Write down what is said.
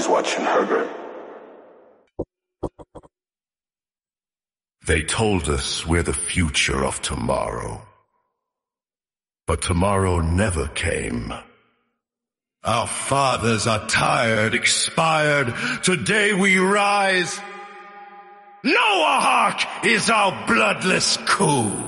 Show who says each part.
Speaker 1: always watching, Herbert.
Speaker 2: They told us we're the future of tomorrow. But tomorrow never came. Our fathers are tired, expired. Today we rise. Noahawk is our bloodless coup.